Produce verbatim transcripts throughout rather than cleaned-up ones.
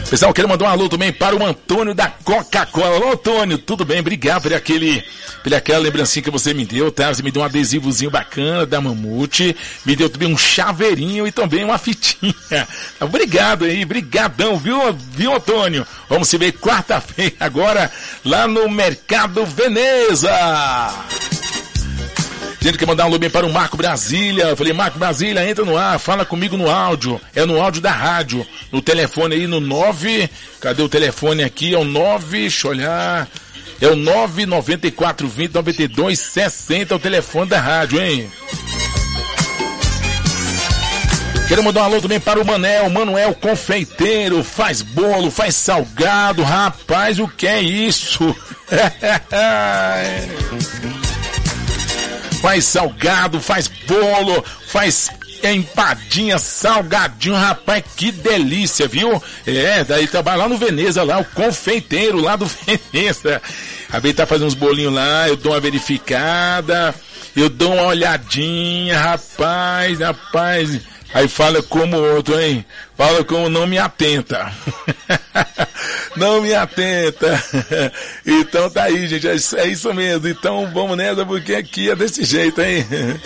Pessoal, quero mandar um alô também para o Antônio da Coca-Cola. Alô, Antônio, tudo bem? Obrigado por aquele, por aquela lembrancinha que você me deu, tá? Você me deu um adesivozinho bacana da Mamute, me deu também um chaveirinho e também uma fitinha. Obrigado aí, brigadão, viu, viu, Antônio? Vamos se ver quarta-feira agora lá no Mercado Veneza. Gente, quer mandar um alô bem para o Marco Brasília. Eu falei, Marco Brasília, entra no ar, fala comigo no áudio. É no áudio da rádio. No telefone aí, no nove. Cadê o telefone aqui? É o nove, deixa eu olhar. É o nove nove quatro dois zero nove dois seis zero, é o telefone da rádio, hein? Quero mandar um alô também para o Manel. Manuel Confeiteiro. Faz bolo, faz salgado. Rapaz, o que é isso? Faz salgado, faz bolo, faz empadinha, salgadinho, rapaz, que delícia, viu? É, daí trabalha lá no Veneza, lá, o confeiteiro lá do Veneza. A Bey tá fazendo uns bolinhos lá, eu dou uma verificada, eu dou uma olhadinha, rapaz, rapaz. Aí fala como outro, hein? Fala como não me atenta. Não me atenta. Então tá aí, gente. É isso, é isso mesmo. Então vamos nessa, porque aqui é desse jeito, hein?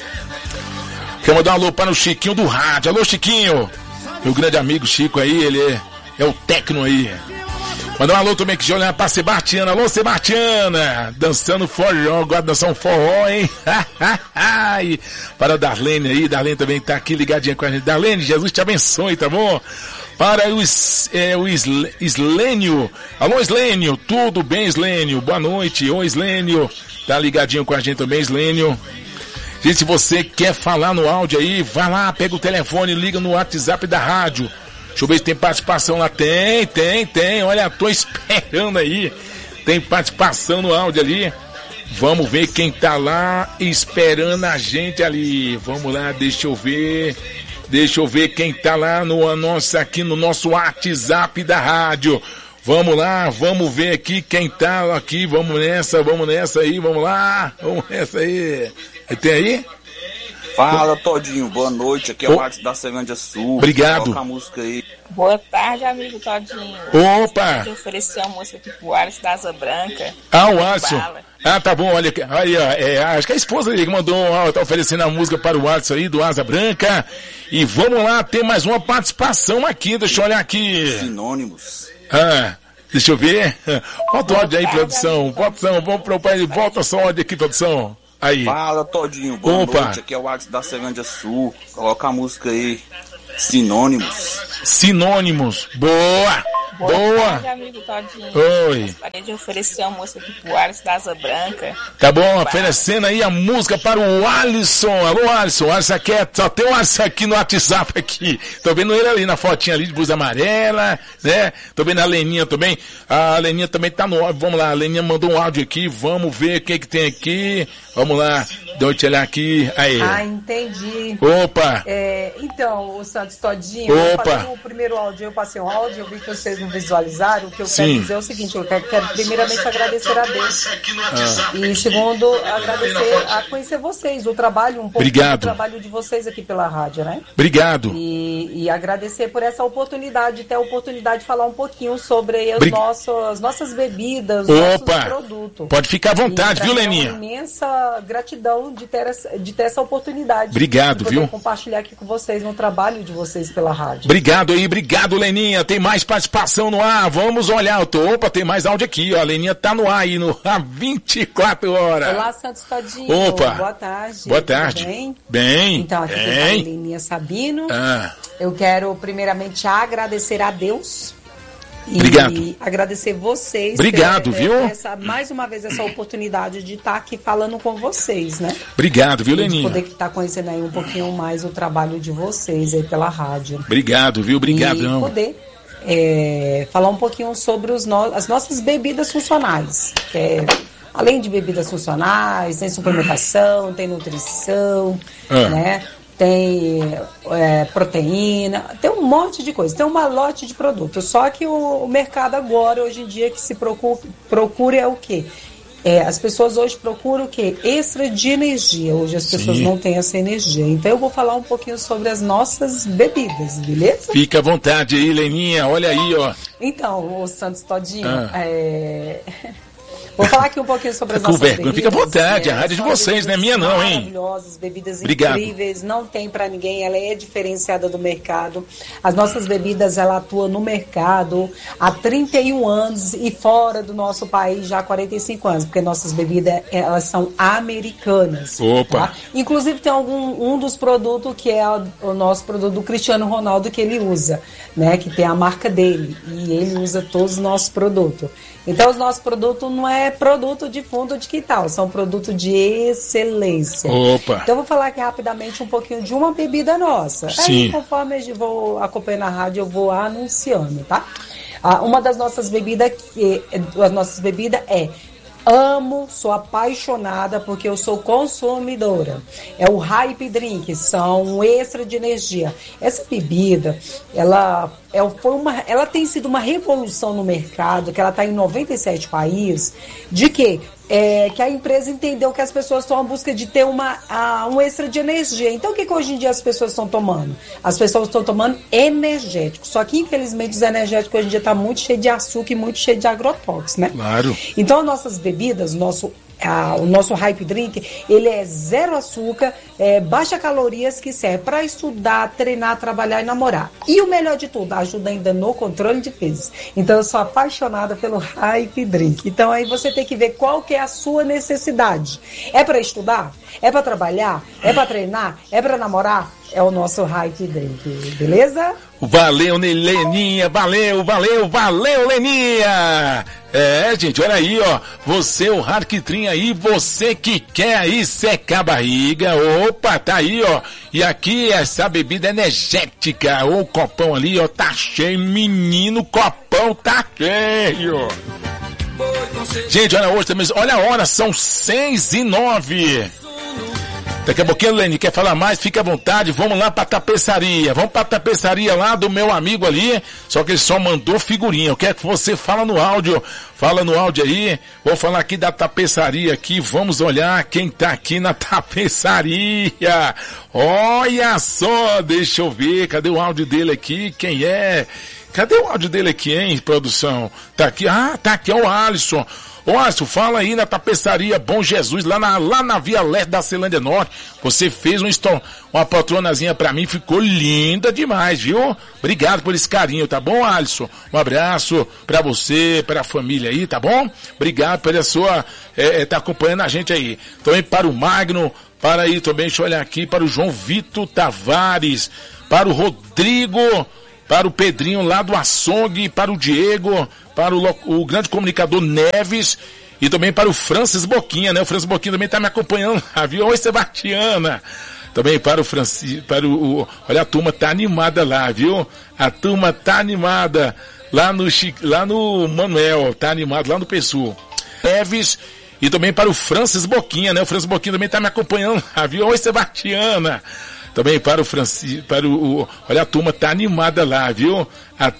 Quero mandar um alô para o Chiquinho do rádio. Alô, Chiquinho. Meu grande amigo Chico aí, ele é, é o técnico aí. Mandar um alô também que já olhar pra Sebastiana. Alô, Sebastiana. Dançando forró. Gosta de dançar um forró, hein? Para a Darlene aí. Darlene também tá aqui ligadinha com a gente. Darlene, Jesus te abençoe, tá bom? Para o, é, o Islênio. Alô, Islênio. Tudo bem, Islênio? Boa noite. Ô, Islênio. Tá ligadinho com a gente também, Islênio. Gente, se você quer falar no áudio aí, vai lá, pega o telefone, liga no WhatsApp da rádio. Deixa eu ver se tem participação lá. Tem, tem, tem. Olha, tô esperando aí. Tem participação no áudio ali. Vamos ver quem tá lá esperando a gente ali. Vamos lá, deixa eu ver. Deixa eu ver quem tá lá no nosso, aqui no nosso WhatsApp da rádio. Vamos lá, vamos ver aqui quem tá aqui. Vamos nessa, vamos nessa aí, vamos lá. Vamos nessa aí. Tem aí? Fala, Todinho, boa noite, aqui é o Alisson da Ceilândia Sul. Obrigado. Coloca a música aí. Boa tarde, amigo Todinho. Opa! Eu ofereci uma música aqui pro Alisson da Asa Branca. Ah, o Alisson. Ah, tá bom, olha, aí, ó, é, acho que a esposa dele que mandou, ó, tá oferecendo a música para o Alisson aí, do Asa Branca. E vamos lá, ter mais uma participação aqui, deixa eu olhar aqui. Sinônimos. Ah, deixa eu ver. Bota o áudio aí, produção. Produção, vamos pro pai, volta só o áudio aqui, produção. Aí. Fala, Todinho, boa Opa. noite, aqui é o Alisson da Ceilândia Sul. Coloca a música aí. Sinônimos. Sinônimos. Boa! Boa, Boa. tarde, amigo Todinho. Oi. Gostaria de oferecer uma música aqui pro Alisson da Asa Branca. Tá bom, oferecendo aí a música para o Alisson. Alô, Alisson. O Alisson aqui é, só tem o Alisson aqui no WhatsApp aqui. Tô vendo ele ali na fotinha ali de blusa amarela, né? Tô vendo a Leninha também. A Leninha também tá no áudio. Vamos lá, a Leninha mandou um áudio aqui. Vamos ver o que que tem aqui. Vamos lá. Deixa eu olhar aqui. Aí. Ah, entendi. Opa. É, então, o Santos Todinho, Opa. eu passei o primeiro áudio, eu passei um áudio, eu vi que vocês não visualizaram. O que eu Sim. quero dizer é o seguinte, eu quero, quero primeiramente agradecer a Deus. Ah. E segundo, agradecer a conhecer vocês, o trabalho, um pouco Obrigado. do trabalho de vocês aqui pela rádio, né? Obrigado. E, e agradecer por essa oportunidade, ter a oportunidade de falar um pouquinho sobre as, Bri... nossas, as nossas bebidas, Opa. nossos produtos. Pode ficar à vontade, e viu, Leninha? É uma imensa gratidão de ter essa, de ter essa oportunidade. Obrigado, de poder viu? compartilhar aqui com vocês no trabalho de vocês pela rádio. Obrigado aí, obrigado, Leninha. Tem mais participação no ar. Vamos olhar. Eu tô, opa, tem mais áudio aqui, ó. A Leninha tá no ar aí, no há vinte e quatro horas. Olá, Santos Todinho. Opa. Boa tarde. Boa tarde. Tudo bem? Bem. Então, aqui bem. quem fala é Leninha Sabino. Ah. Eu quero primeiramente agradecer a Deus. E Obrigado. agradecer vocês. Obrigado, por, viu? Essa, mais uma vez essa oportunidade de estar aqui falando com vocês, né? Obrigado, viu, E de Leninha? poder estar conhecendo aí um pouquinho mais o trabalho de vocês aí pela rádio. Obrigado, viu? Obrigado. E poder é, falar um pouquinho sobre os no, as nossas bebidas funcionais. Que é, além de bebidas funcionais, tem suplementação, tem nutrição, Ah. né? Tem é, proteína, tem um monte de coisa, tem uma lote de produtos. Só que o, o mercado agora, hoje em dia, que se procura, procura é o quê? É, as pessoas hoje procuram o quê? Extra de energia. Hoje as pessoas Sim. não têm essa energia. Então eu vou falar um pouquinho sobre as nossas bebidas, beleza? Fica à vontade aí, Leninha, olha aí, ó. Então, o Santos Todinho, Ah. é... vou falar aqui um pouquinho sobre as Fica com nossas vergonha, bebidas. fica à vontade, a É, rádio é de são vocês, não é minha bebidas não, hein? Maravilhosas, bebidas Obrigado. incríveis, não tem pra ninguém, ela é diferenciada do mercado. As nossas bebidas, ela atua no mercado há trinta e um anos e fora do nosso país já há quarenta e cinco anos, porque nossas bebidas, elas são americanas. Opa. Tá? Inclusive tem algum um dos produtos que é o, o nosso produto do Cristiano Ronaldo que ele usa, né? Que tem a marca dele e ele usa todos os nossos produtos. Então os nossos produtos não é produto de fundo de quintal, são produtos de excelência. Opa. Então eu vou falar aqui rapidamente um pouquinho de uma bebida nossa. Sim. Aí conforme eu vou acompanhando a rádio, eu vou anunciando, tá? Ah, uma das nossas bebidas, que, as nossas bebidas é amo, sou apaixonada porque eu sou consumidora. É o Hype Drink, são um extra de energia. Essa bebida, ela, é, foi uma, ela tem sido uma revolução no mercado, que ela está em noventa e sete países, de que É, que a empresa entendeu que as pessoas estão à busca de ter uma, a, um extra de energia. Então, o que, que hoje em dia as pessoas estão tomando? As pessoas estão tomando energéticos. Só que, infelizmente, os energéticos hoje em dia estão muito cheios de açúcar e muito cheios de agrotóxicos, né? Claro. Então, as nossas bebidas, nosso, a, o nosso Hype Drink, ele é zero açúcar, é, baixa calorias, que serve para estudar, treinar, trabalhar e namorar. E o melhor de tudo, ajuda ainda no controle de pesos. Então, eu sou apaixonada pelo Hype Drink. Então, aí você tem que ver qual que é a sua necessidade. É para estudar? É para trabalhar? É para treinar? É para namorar? É o nosso Hype Drink, beleza? Valeu, Leninha, valeu, valeu, valeu, Leninha! É, gente, olha aí, ó, você, o Harquitrim aí, você que quer aí secar a barriga, opa, tá aí, ó, e aqui essa bebida energética, o copão ali, ó, tá cheio, menino, copão tá cheio! Gente, olha hoje também, olha a hora, são seis e nove. Daqui a pouquinho, Leni, quer falar mais? Fica à vontade, vamos lá pra tapeçaria. Vamos pra tapeçaria lá do meu amigo ali, só que ele só mandou figurinha. Eu quero que você fala no áudio, fala no áudio aí. Vou falar aqui da tapeçaria aqui, vamos olhar quem tá aqui na tapeçaria. Olha só, deixa eu ver, cadê o áudio dele aqui? Quem é? Cadê o áudio dele aqui, hein, produção? Tá aqui, ah, tá aqui, é o Alisson. Ô, Alisson, fala aí na tapeçaria Bom Jesus, lá na, lá na Via Leste da Ceilândia Norte. Você fez um, uma patronazinha pra mim, ficou linda demais, viu? Obrigado por esse carinho, tá bom, Alisson? Um abraço pra você, pra família aí, tá bom? Obrigado pela sua, é, é, tá acompanhando a gente aí. Também para o Magno, para aí também, deixa eu olhar aqui, para o João Vitor Tavares, para o Rodrigo, para o Pedrinho lá do Açougue, para o Diego, para o, o grande comunicador Neves e também para o Francis Boquinha, né? O Francis Boquinha também está me acompanhando lá, viu? Oi, Sebastiana! Também para o Francis, para o, o... Olha, a turma tá animada lá, viu? A turma tá animada lá no, lá no Manuel, tá animado lá no Pessoa. Neves e também para o Francis Boquinha, né? O Francis Boquinha também está me acompanhando lá, viu? Oi, Sebastiana! Também para o Francis, para o, o... Olha, a turma tá animada lá, viu? A